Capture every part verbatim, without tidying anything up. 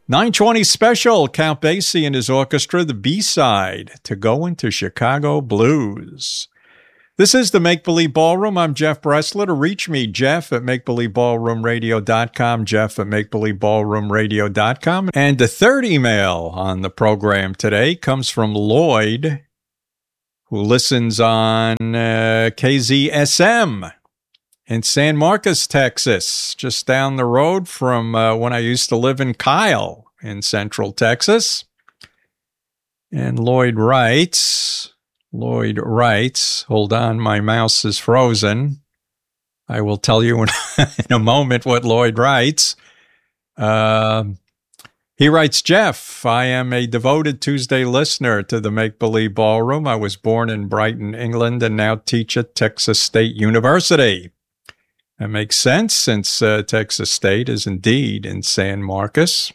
nine twenty special, Count Basie and his orchestra, the B-side to Going to Chicago Blues. This is the Make Believe Ballroom. I'm Jeff Bressler. To reach me, Jeff at make believe ballroom radio dot com, Jeff at make believe ballroom radio dot com. And the third email on the program today comes from Lloyd, who listens on uh, K Z S M in San Marcos, Texas, just down the road from uh, when I used to live in Kyle in Central Texas. And Lloyd writes... Lloyd writes, hold on, my mouse is frozen. I will tell you in, in a moment what Lloyd writes. Uh, he writes, Jeff, I am a devoted Tuesday listener to the Make Believe Ballroom. I was born in Brighton, England, and now teach at Texas State University. That makes sense, since uh, Texas State is indeed in San Marcos.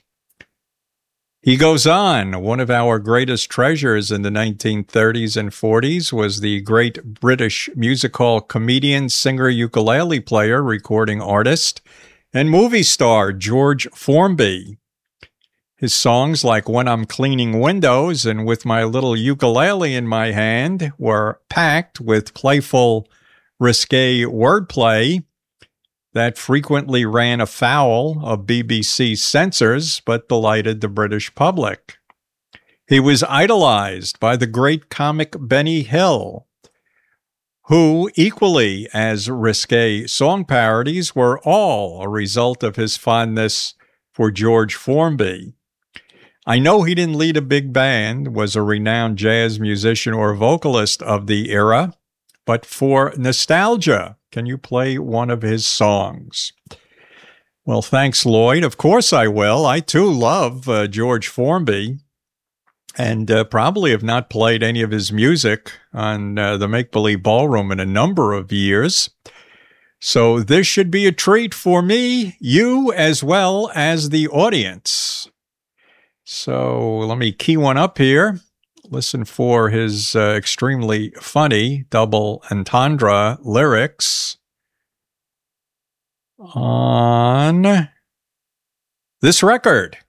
He goes on, one of our greatest treasures in the nineteen thirties and forties was the great British music hall comedian, singer, ukulele player, recording artist, and movie star George Formby. His songs like When I'm Cleaning Windows and With My Little Ukulele in My Hand were packed with playful, risque wordplay that frequently ran afoul of B B C censors, but delighted the British public. He was idolized by the great comic Benny Hill, who, equally as risque song parodies, were all a result of his fondness for George Formby. I know he didn't lead a big band, was a renowned jazz musician or vocalist of the era, but for nostalgia, can you play one of his songs? Well, thanks, Lloyd. Of course I will. I, too, love uh, George Formby, and uh, probably have not played any of his music on uh, the Make Believe Ballroom in a number of years. So this should be a treat for me, you, as well as the audience. So let me key one up here. Listen for his uh, extremely funny double entendre lyrics on this record.